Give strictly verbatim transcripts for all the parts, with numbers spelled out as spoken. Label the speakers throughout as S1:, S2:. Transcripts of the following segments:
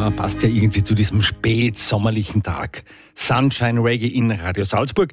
S1: Ja, passt ja irgendwie zu diesem spätsommerlichen Tag. Sunshine Reggae in Radio Salzburg.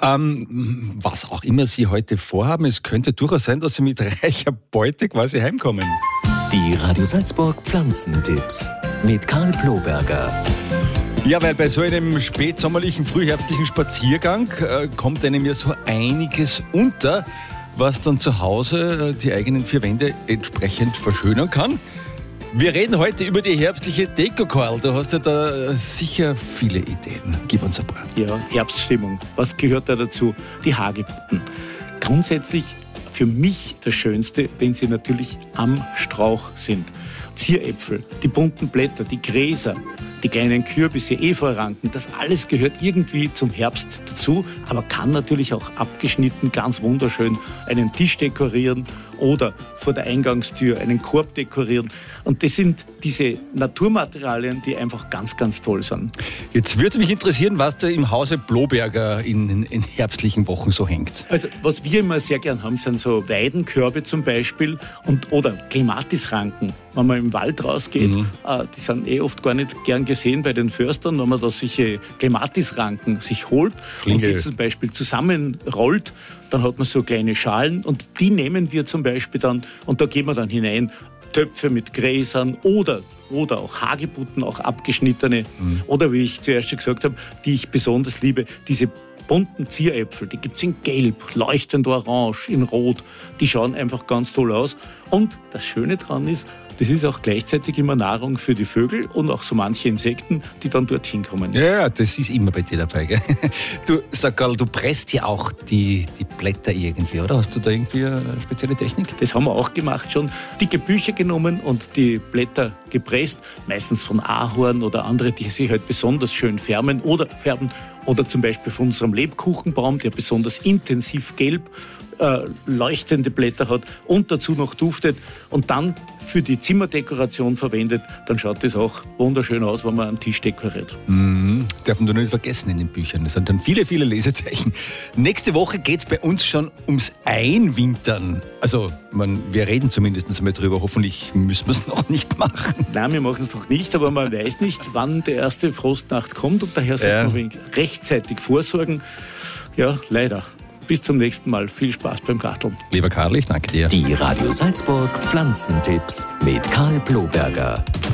S1: Ähm, was auch immer Sie heute vorhaben, es könnte durchaus sein, dass Sie mit reicher Beute quasi heimkommen.
S2: Die Radio Salzburg Pflanzentipps mit Karl Ploberger.
S1: Ja, weil bei so einem spätsommerlichen, frühherbstlichen Spaziergang äh, kommt einem ja so einiges unter, was dann zu Hause äh, die eigenen vier Wände entsprechend verschönern kann. Wir reden heute über die herbstliche Deko, Karl. Du hast ja da sicher viele Ideen. Gib uns ein paar.
S3: Ja, Herbststimmung. Was gehört da dazu? Die Hagebutten. Grundsätzlich für mich das Schönste, wenn sie natürlich am Strauch sind. Zieräpfel, die bunten Blätter, die Gräser, die kleinen Kürbisse, Efeuranken, das alles gehört irgendwie zum Herbst dazu, aber kann natürlich auch abgeschnitten ganz wunderschön einen Tisch dekorieren oder vor der Eingangstür einen Korb dekorieren. Und das sind diese Naturmaterialien, die einfach ganz, ganz toll sind.
S1: Jetzt würde mich interessieren, was da im Hause Ploberger in, in, in herbstlichen Wochen so hängt.
S3: Also was wir immer sehr gern haben, sind so Weidenkörbe zum Beispiel und, oder Klematisranken. Wenn man im Wald rausgeht, mhm. äh, die sind eh oft gar nicht gern gesehen bei den Förstern, wenn man da solche Klematisranken sich holt Klingel. und die zum Beispiel zusammenrollt, dann hat man so kleine Schalen und die nehmen wir zum Beispiel dann und da geben wir dann hinein Töpfe mit Gräsern oder, oder auch Hagebutten, auch abgeschnittene. Mhm. Oder wie ich zuerst schon gesagt habe, die ich besonders liebe, diese bunten Zieräpfel, die gibt es in Gelb, leuchtend Orange, in Rot. Die schauen einfach ganz toll aus. Und das Schöne daran ist, das ist auch gleichzeitig immer Nahrung für die Vögel und auch so manche Insekten, die dann dorthin kommen.
S1: Ja, das ist immer bei dir dabei, gell? Du, sag Karl, du presst ja auch die, die Blätter irgendwie, oder? Hast du da irgendwie eine spezielle Technik?
S3: Das haben wir auch gemacht schon. Dicke Bücher genommen und die Blätter gepresst, meistens von Ahorn oder andere, die sich halt besonders schön färben oder färben. Oder zum Beispiel von unserem Lebkuchenbaum, der besonders intensiv gelb äh, leuchtende Blätter hat und dazu noch duftet und dann für die Zimmerdekoration verwendet, dann schaut das auch wunderschön aus, wenn man einen Tisch dekoriert.
S1: Mhm. Dürfen wir nicht vergessen in den Büchern. Das sind dann viele, viele Lesezeichen. Nächste Woche geht es bei uns schon ums Einwintern. Also, man, wir reden zumindest mal drüber. Hoffentlich müssen wir es noch nicht machen.
S3: Nein, wir machen es noch nicht, aber man weiß nicht, wann die erste Frostnacht kommt und daher sollte ja. man wenig rechtzeitig vorsorgen. Ja, leider. Bis zum nächsten Mal. Viel Spaß beim Garteln.
S1: Lieber Karl, ich danke dir.
S2: Die Radio Salzburg Pflanzentipps mit Karl Ploberger.